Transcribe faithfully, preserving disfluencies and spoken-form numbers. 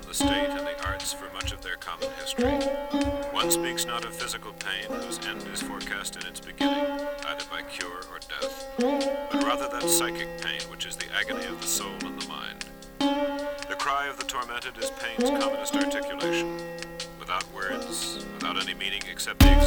the state and the arts for much of their common history. One speaks not of physical pain, whose end is forecast in its beginning, either by cure or death, but rather that psychic pain which is the agony of the soul and the mind. The cry of the tormented is pain's commonest articulation, without words, without any meaning except the existence